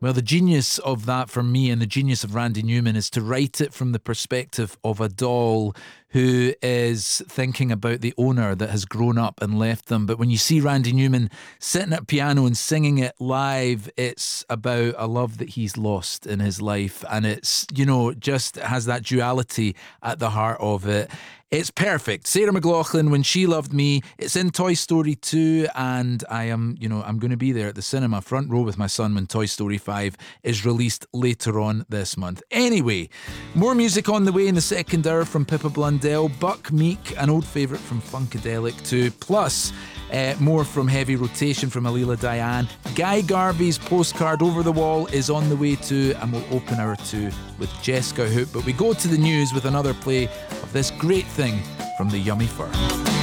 Well, the genius of that for me and the genius of Randy Newman is to write it from the perspective of a doll who is thinking about the owner that has grown up and left them. But when you see Randy Newman sitting at a piano and singing it live, it's about a love that he's lost in his life. And it's, just has that duality at the heart of it. It's perfect. Sarah McLachlan, When She Loved Me. It's in Toy Story 2, and I'm going to be there at the cinema, front row with my son when Toy Story 5 is released later on this month. Anyway, more music on the way in the second hour from Pippa Blundell, Buck Meek, an old favourite from Funkadelic 2, plus more from Heavy Rotation from Alila Diane. Guy Garvey's Postcard Over the Wall is on the way too, and we'll open hour 2 with Jessica Hoop. But we go to the news with another play of this great thing from the Yummy Fur.